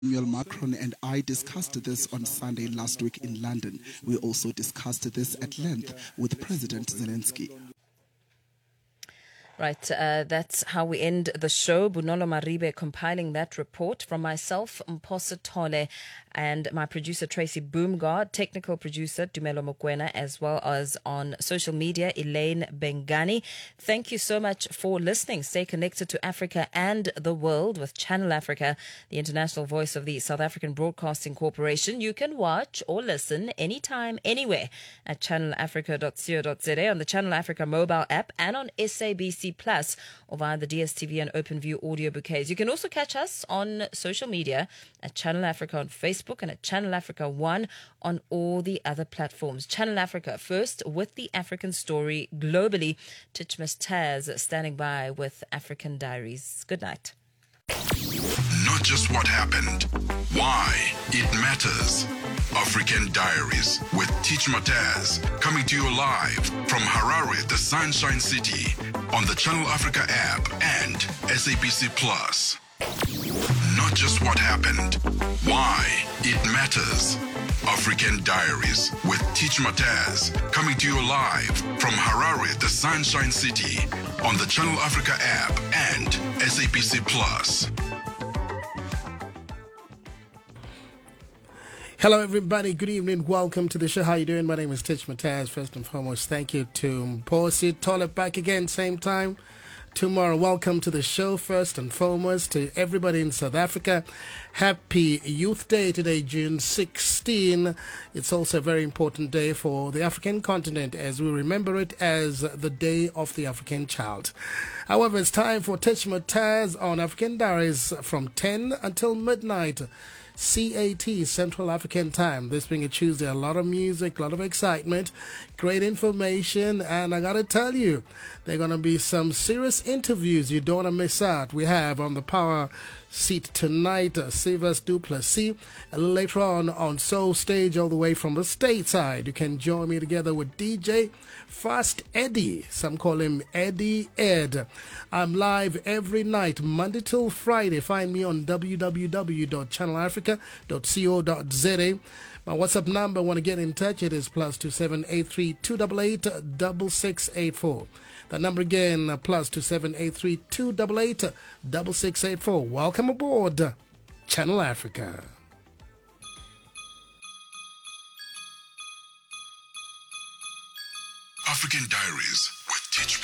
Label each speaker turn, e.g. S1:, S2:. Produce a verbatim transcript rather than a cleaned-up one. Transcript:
S1: Emmanuel Macron and I discussed this on Sunday last week in London. We also discussed this at length with President Zelensky.
S2: Right, uh, that's how we end the show. Bonolo Maribe compiling that report. From myself, Mphosa Tole, and my producer Tracy Boomgard, technical producer Dumelo Mokwena, as well as on social media, Elaine Bengani. Thank you so much for listening. Stay connected to Africa and the world with Channel Africa, the international voice of the South African Broadcasting Corporation. You can watch or listen anytime, anywhere at channel africa dot co dot za, on the Channel Africa mobile app, and on S A B C Plus, or via the D S T V and OpenView audio bouquets. You can also catch us on social media at Channel Africa on Facebook and at Channel Africa One on all the other platforms. Channel Africa first with the African story globally. Titchmas Taz standing by with African Diaries. Good night.
S3: Not just what happened, why it matters. African Diaries with Teach Mataz, coming to you live from Harare, the Sunshine City, on the Channel Africa app and S A B C Plus. Not just what happened, why it matters. African Diaries with Teach Mataz, coming to you live from Harare, the Sunshine City, on the Channel Africa app and S A B C Plus.
S4: Hello, everybody. Good evening. Welcome to the show. How you doing? My name is Titch Mataz. First and foremost, thank you to Mphosa Tole, back again, same time tomorrow. Welcome to the show. First and foremost, to everybody in South Africa, happy Youth Day today, June sixteenth. It's also a very important day for the African continent, as we remember it as the Day of the African Child. However, it's time for Titch Mataz on African Diaries from ten until midnight. C A T, Central African Time. This being a Tuesday, a lot of music, a lot of excitement, great information, and I gotta tell you, there are gonna be some serious interviews you don't wanna miss out. We have on the power seat tonight, uh, Sylvus Du Plessis, and later on on Soul Stage, all the way from the stateside. You can join me together with D J Fast Eddie. Some call him Eddie Ed. I'm live every night, Monday till Friday. Find me on w w w dot channel africa dot co dot za. My WhatsApp number, want to get in touch, it is plus two seven eight three two eight eight six six eight four. That number again, plus two seven eight three two eight eight six six eight four. Welcome aboard Channel Africa.
S3: African Diaries with Teach